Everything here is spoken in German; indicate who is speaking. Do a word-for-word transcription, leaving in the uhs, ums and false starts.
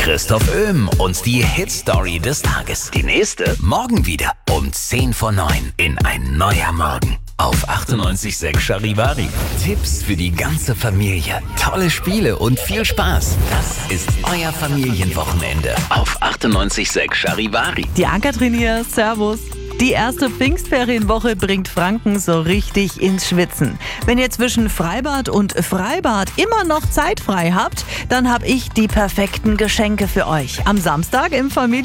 Speaker 1: Christoph Öhm und die Hit-Story des Tages. Die nächste morgen wieder um zehn vor neun in Ein neuer Morgen auf achtundneunzig Komma sechs Charivari. Tipps für die ganze Familie, tolle Spiele und viel Spaß. Das ist euer Familienwochenende auf achtundneunzig Komma sechs Charivari.
Speaker 2: Die Ann-Kathrin hier, servus. Die erste Pfingstferienwoche bringt Franken so richtig ins Schwitzen. Wenn ihr zwischen Freibad und Freibad immer noch Zeit frei habt, dann habe ich die perfekten Geschenke für euch. Am Samstag im Familien